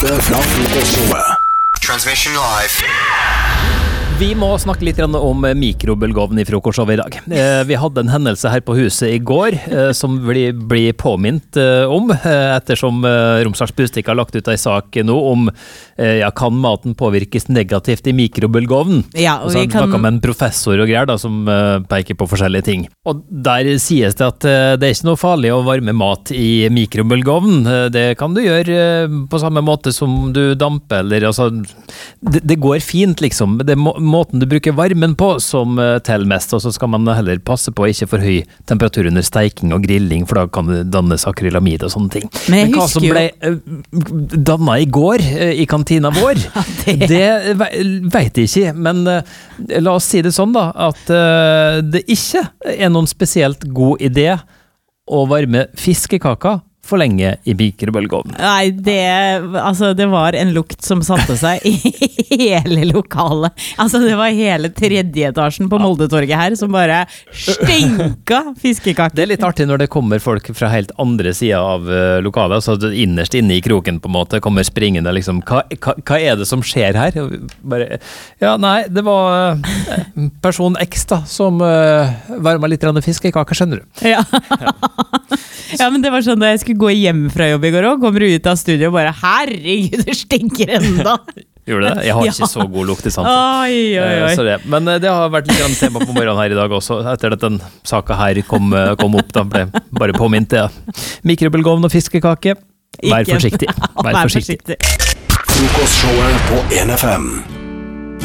Direkte fra frokostshowet. Transmission live. Vi må snakke litt om mikrobølgeovn i frokostshowet i dag. Vi hadde en hendelse her på huset i går som blir påminnet om, ettersom Romsdals Budstikke har lagt ut en sak nå om kan maten påvirkes negativt i mikrobølgeovnen. Ja, og vi kan snakket med en professor og greier da, som peker på forskjellige ting. Og der sies det at det er ikke noe farlig å varme mat i mikrobølgeovnen. Det kan du gjøre på samme måte som du damper, eller altså, det går fint liksom. Det måten du bruker varmen på som teller mest, og så skal man heller passe på å ikke for høy temperatur under steiking og grilling, for da kan det dannes akrylamid og sånne ting. Men hva som ble dannet i går i kantina vår, det vet jeg ikke, men la oss si det sånn da, at det ikke er noen spesielt god idé å varme fiskekaker for lenge i mikrobølgeovnen. Nei, det var en lukt som satte seg i hele lokalet. Altså, det var hele tredje etasjen på Moldetorget her som bare stinka fiskekaker. Det er litt artig når det kommer folk fra helt andre siden av lokalet, så innerst inne i kroken på en måte kommer springende liksom, hva er det som skjer her? Bare, det var person X da, som varmet litt fiskekaker, skjønner du? Ja. Ja, men det var sånn da jeg skulle gå hjem fra jobb i går også, kommer du ut av studio og bare, herregud, det stinker enda. Gjorde det? Jeg har ikke så god lukt i sant. Oi. Men det har vært litt tema på morgenen her i dag også, etter at den saka her kom opp, da ble bare påminnet det. Mikrobølgeovn og fiskekake, vær forsiktig. Vær forsiktig. Frokostshowet på 1FM.